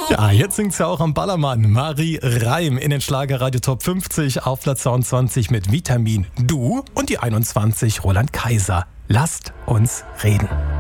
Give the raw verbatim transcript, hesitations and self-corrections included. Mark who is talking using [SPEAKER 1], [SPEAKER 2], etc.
[SPEAKER 1] Ja, jetzt singt sie auch am Ballermann. Marie Reim in den Schlagerradio Top fünfzig auf Platz zweiundzwanzig mit Vitamin. Du und die einundzwanzig Roland Kaiser. Lasst uns reden.